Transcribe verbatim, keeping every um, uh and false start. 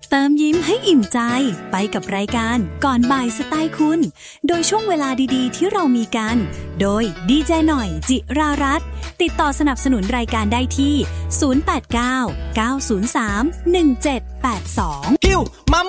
เติมยิ้มให้อิ่มใจไปกับรายการก่อนบ่ายสไตล์คุณโดยช่วงเวลาดีๆที่เรามีกันโดยดีเจหน่อยจิรารัตน์ติดต่อสนับสนุนรายการได้ที่ศูนย์ แปด เก้า เก้า ศูนย์ สาม หนึ่ง เจ็ด แปด สอง